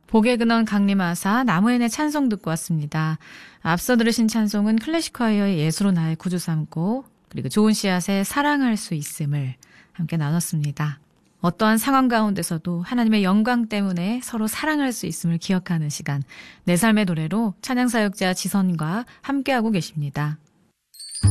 복의 근원 강림하사 나무엔의 찬송 듣고 왔습니다. 앞서 들으신 찬송은 클래식화이어의 예수로 나의 구주 삼고 그리고 좋은 씨앗의 사랑할 수 있음을 함께 나눴습니다. 어떠한 상황 가운데서도 하나님의 영광 때문에 서로 사랑할 수 있음을 기억하는 시간, 내 삶의 노래로 찬양사역자 지선과 함께하고 계십니다.